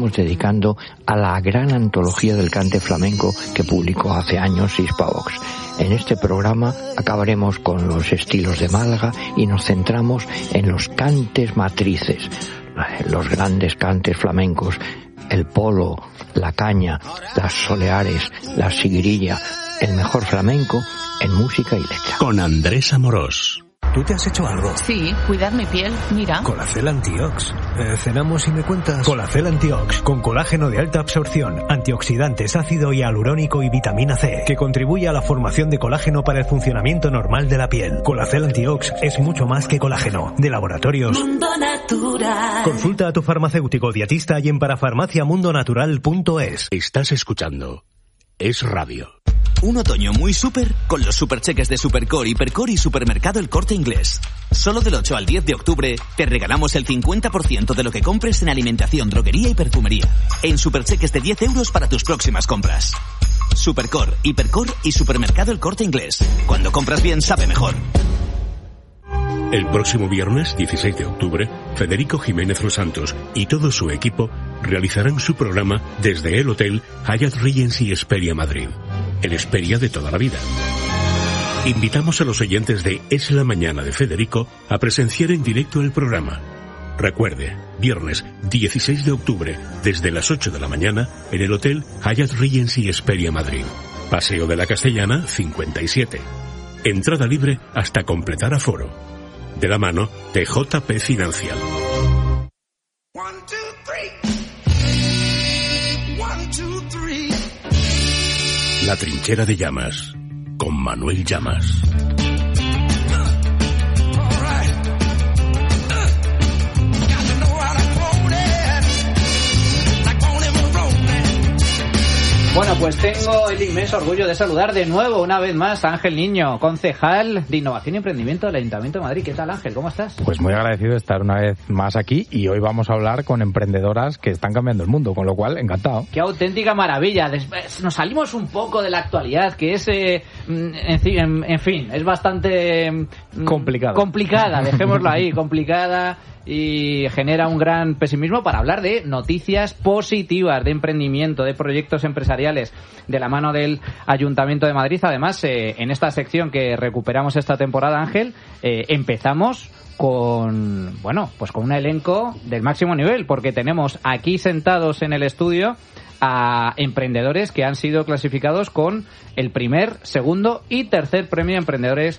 dedicando a la gran antología del cante flamenco que publicó hace años Hispavox. En este programa acabaremos con los estilos de Málaga y nos centramos en los cantes matrices, los grandes cantes flamencos, el polo, la caña, las soleares, la siguirilla, el mejor flamenco en música y letra. Con Andrés Amorós. ¿Tú te has hecho algo? Sí, cuidar mi piel, mira. Colacel Antiox. Cenamos y me cuentas. Colacel Antiox, con colágeno de alta absorción, antioxidantes, ácido hialurónico y vitamina C, que contribuye a la formación de colágeno para el funcionamiento normal de la piel. Colacel Antiox es mucho más que colágeno. De Laboratorios Mundo Natural. Consulta a tu farmacéutico dietista y en parafarmaciamundonatural.es. Estás escuchando Es Radio. Un otoño muy súper con los supercheques de Supercor, Hipercor y Supermercado El Corte Inglés. Solo del 8 al 10 de octubre te regalamos el 50% de lo que compres en alimentación, droguería y perfumería. En supercheques de 10 euros para tus próximas compras. Supercor, Hipercor y Supermercado El Corte Inglés. Cuando compras bien, sabe mejor. El próximo viernes, 16 de octubre, Federico Jiménez Los Santos y todo su equipo realizarán su programa desde el Hotel Hyatt Regency Hesperia Madrid, el Hesperia de toda la vida. Invitamos a los oyentes de Es la Mañana de Federico a presenciar en directo el programa. Recuerde, viernes 16 de octubre, desde las 8 de la mañana, en el Hotel Hyatt Regency Hesperia Madrid. Paseo de la Castellana, 57. Entrada libre hasta completar aforo. De la mano de JP Financial. La Trinchera de Llamas, con Manuel Llamas. Bueno, pues tengo el inmenso orgullo de saludar de nuevo, una vez más, a Ángel Niño, concejal de Innovación y Emprendimiento del Ayuntamiento de Madrid. ¿Qué tal, Ángel? ¿Cómo estás? Pues muy agradecido de estar una vez más aquí y hoy vamos a hablar con emprendedoras que están cambiando el mundo, con lo cual, encantado. ¡Qué auténtica maravilla! Nos salimos un poco de la actualidad, que es, en fin, es bastante... complicada, dejémoslo ahí, complicada... y genera un gran pesimismo para hablar de noticias positivas, de emprendimiento, de proyectos empresariales de la mano del Ayuntamiento de Madrid. Además, en esta sección que recuperamos esta temporada, Ángel, empezamos con, bueno, pues con un elenco del máximo nivel, porque tenemos aquí sentados en el estudio a emprendedores que han sido clasificados con el primer, segundo y tercer premio Emprendedores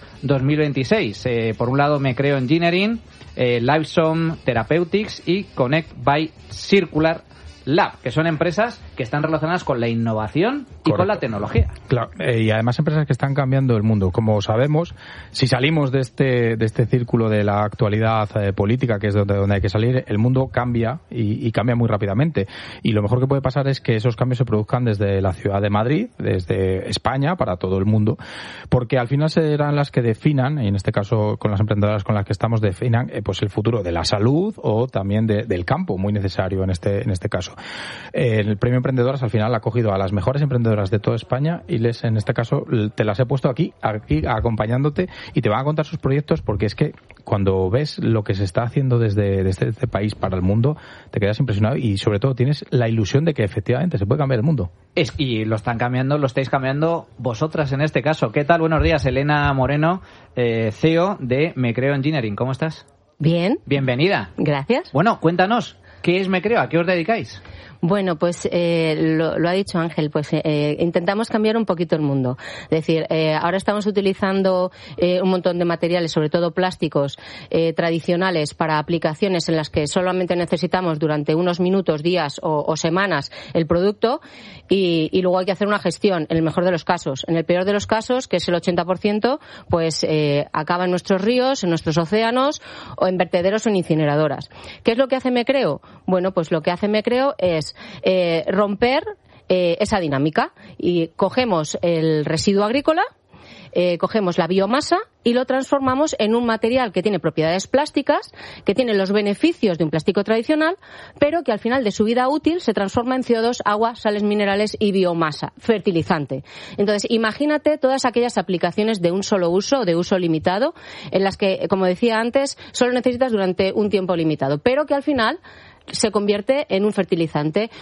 2026. Por un lado, Me Creo Engineering, Livesome Therapeutics y Connect by Circular Lab, que son empresas que están relacionadas con la innovación y con la tecnología. Claro, y además empresas que están cambiando el mundo. Como sabemos, si salimos de este círculo de la actualidad política, que es donde hay que salir, el mundo cambia y cambia muy rápidamente. Y lo mejor que puede pasar es que esos cambios se produzcan desde la ciudad de Madrid, desde España, para todo el mundo, porque al final serán las que definan, y en este caso con las emprendedoras con las que estamos, definan pues el futuro de la salud o también del campo, muy necesario en este caso. El premio Emprendedoras al final ha cogido a las mejores emprendedoras de toda España y en este caso te las he puesto aquí acompañándote y te van a contar sus proyectos, porque es que cuando ves lo que se está haciendo desde este país para el mundo te quedas impresionado y sobre todo tienes la ilusión de que efectivamente se puede cambiar el mundo. Y lo estáis cambiando vosotras en este caso. ¿Qué tal? Buenos días, Elena Moreno, CEO de Me Creo Engineering. ¿Cómo estás? Bien. Bienvenida. Gracias. Bueno, cuéntanos, ¿qué es Me Creo? ¿A qué os dedicáis? Bueno, pues lo ha dicho Ángel, pues intentamos cambiar un poquito el mundo. Es decir, ahora estamos utilizando un montón de materiales, sobre todo plásticos tradicionales, para aplicaciones en las que solamente necesitamos durante unos minutos, días o semanas el producto y luego hay que hacer una gestión, en el mejor de los casos. En el peor de los casos, que es el 80%, pues acaba en nuestros ríos, en nuestros océanos o en vertederos o en incineradoras. ¿Qué es lo que hace Me Creo? Bueno, pues lo que hace Me Creo es romper esa dinámica y cogemos el residuo agrícola, cogemos la biomasa y lo transformamos en un material que tiene propiedades plásticas, que tiene los beneficios de un plástico tradicional, pero que al final de su vida útil se transforma en CO2, agua, sales minerales y biomasa, fertilizante. Entonces, imagínate todas aquellas aplicaciones de un solo uso o de uso limitado, en las que, como decía antes, solo necesitas durante un tiempo limitado, pero que al final se convierte en un fertilizante.